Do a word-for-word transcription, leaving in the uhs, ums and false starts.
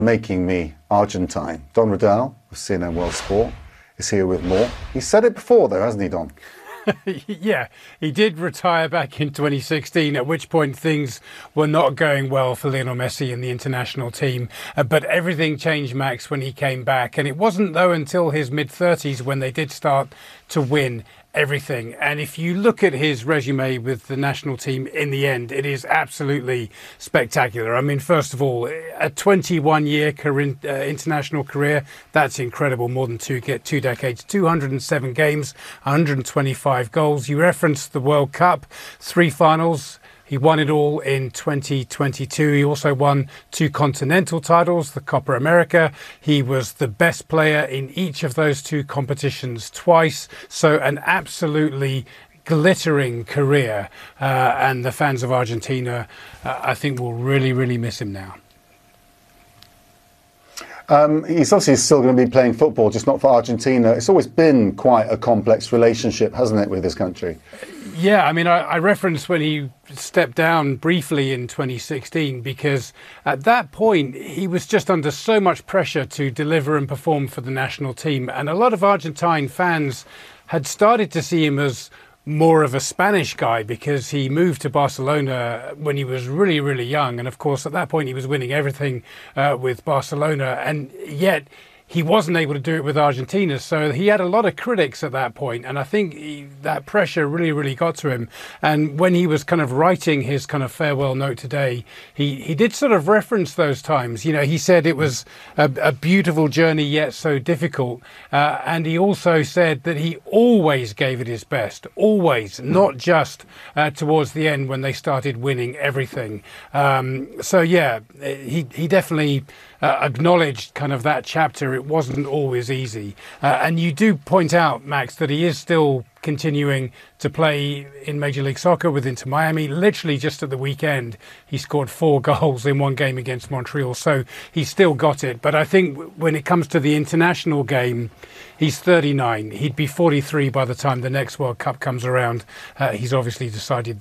Making me Argentine. Don Riddell of C N N World Sport is here with more. He's said it before though, hasn't he, Don? Yeah, he did retire back in twenty sixteen, at which point things were not going well for Lionel Messi and the international team. Uh, but everything changed, Max, when he came back. And it wasn't, though, until his mid-thirties when they did start to win everything. And if you look at his resume with the national team in the end, it is absolutely spectacular. I mean, first of all, a twenty-one year career, uh, international career, that's incredible. More than two, two decades, two hundred seven games, one hundred twenty-five goals. You referenced the World Cup, three finals. He won it all in twenty twenty-two. He also won two continental titles, the Copa America. He was the best player in each of those two competitions twice. So an absolutely glittering career. Uh, and the fans of Argentina, uh, I think, will really, really miss him now. Um, he's obviously still going to be playing football, just not for Argentina. It's always been quite a complex relationship, hasn't it, with this country? Yeah, I mean, I, I referenced when he stepped down briefly in twenty sixteen, because at that point he was just under so much pressure to deliver and perform for the national team. And a lot of Argentine fans had started to see him as more of a Spanish guy because he moved to Barcelona when he was really, really young. And of course, at that point, he was winning everything uh, with Barcelona. And yet he wasn't able to do it with Argentina. So he had a lot of critics at that point. And I think he, that pressure really, really got to him. And when he was kind of writing his kind of farewell note today, he, he did sort of reference those times. You know, he said it was a, a beautiful journey, yet so difficult. Uh, and he also said that he always gave it his best, always, not just uh, towards the end when they started winning everything. Um, so, yeah, he, he definitely uh, acknowledged kind of that chapter. It wasn't always easy. Uh, and you do point out, Max, that he is still continuing to play in Major League Soccer with Inter Miami. Literally just at the weekend, he scored four goals in one game against Montreal. So he's still got it. But I think when it comes to the international game, he's thirty-nine. He'd be forty-three by the time the next World Cup comes around. Uh, he's obviously decided